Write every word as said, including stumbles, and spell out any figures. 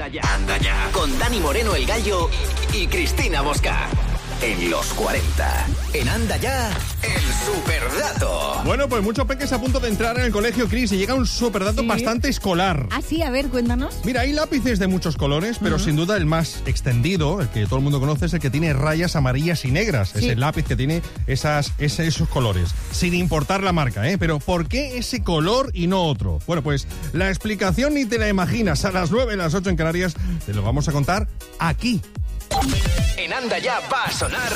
Anda ya, anda ya. Con Dani Moreno el Gallo y Cristina Bosca. En los cuarenta. En Anda Ya, el superdato. Bueno, pues muchos peques a punto de entrar en el colegio, Cris, y llega un superdato ¿Sí? bastante escolar. Ah, sí, a ver, cuéntanos. Mira, hay lápices de muchos colores, pero uh-huh. sin duda el más extendido, el que todo el mundo conoce, es el que tiene rayas amarillas y negras. Sí. Es el lápiz que tiene esas, ese, esos colores, sin importar la marca, ¿eh? Pero ¿por qué ese color y no otro? Bueno, pues la explicación ni te la imaginas. A las nueve, a las ocho en Canarias, te lo vamos a contar aquí. En Anda Ya va a sonar